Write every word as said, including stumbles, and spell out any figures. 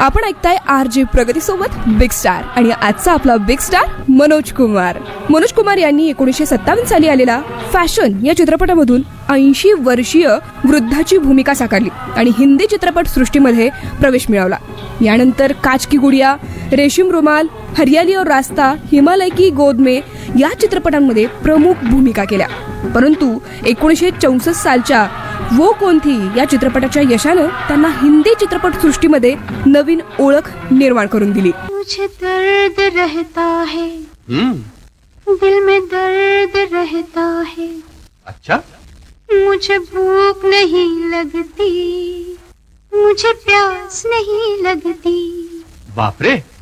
आपण ऐकताय R J प्रगती सोबत बिग स्टार आणि आजचा आपला बिग स्टार मनोज कुमार. मनोज कुमार यांनी एकोणीसशे सत्तावन्न साली आलेला फॅशन या चित्रपटामधून ऐंशी वर्षीय वृद्धाची भूमिका साकारली आणि हिंदी चित्रपट सृष्टीमध्ये प्रवेश मिळवला. यानंतर काच की गुडिया, रेशीम रुमाल, हरियाली और रास्ता, हिमालय की गोद में या चित्रपटांमध्ये प्रमुख भूमिका केल्या. परंतु एकोणीसशे चौसष्ट सालच्या वो कौन थी या चित्रपटाच्या यशानं त्यांना हिंदी चित्रपट सृष्टीमध्ये नवीन ओळख निर्माण करून दिली. मुझे दर्द रहता है, दिल में दर्द रहता है. अच्छा. मुझे भूख नहीं लगती, मुझे प्यास नहीं लगती. बापरे.